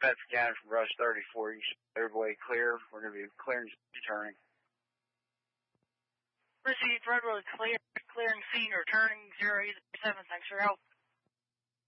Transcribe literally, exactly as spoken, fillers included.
Bedford County from Rush thirty-four. You should everybody clear. We're going to be clearing turning. Proceed, Fred Road, clear, clearing scene, returning zero eight seven. Thanks for your help.